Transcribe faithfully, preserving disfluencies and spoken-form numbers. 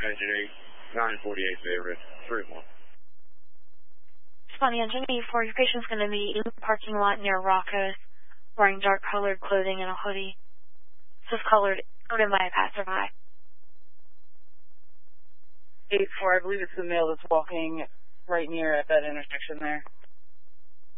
engine eight, nine forty-eight favorite, three one. Responding engine eight four, your patient's going to be in the parking lot near Rocco's, wearing dark colored clothing and a hoodie. This is colored, noted by a passerby. eight four, I believe it's the male that's walking right near at that intersection there.